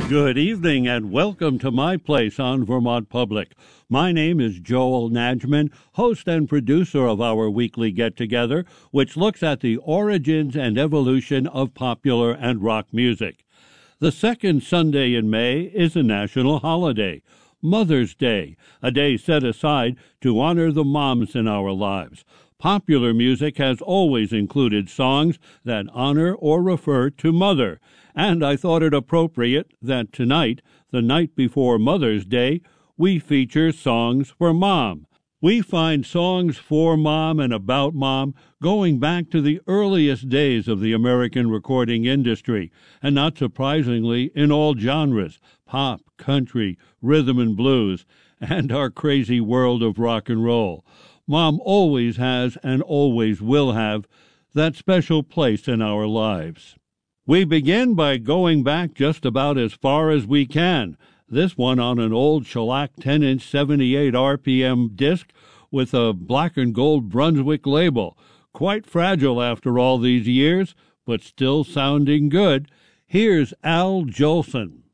Good evening and welcome to my place on Vermont Public. My name is Joel Najman, host and producer of our weekly get-together, which looks at the origins and evolution of popular and rock music. The second Sunday in May is a national holiday, Mother's Day, a day set aside to honor the moms in our lives. Popular music has always included songs that honor or refer to Mother, and I thought it appropriate that tonight, the night before Mother's Day, we feature songs for Mom. We find songs for Mom and about Mom going back to the earliest days of the American recording industry, and not surprisingly in all genres, pop, country, rhythm and blues, and our crazy world of rock and roll. Mom always has and always will have that special place in our lives. We begin by going back just about as far as we can. This one on an old shellac 10-inch 78 RPM disc with a black and gold Brunswick label. Quite fragile after all these years, but still sounding good. Here's Al Jolson.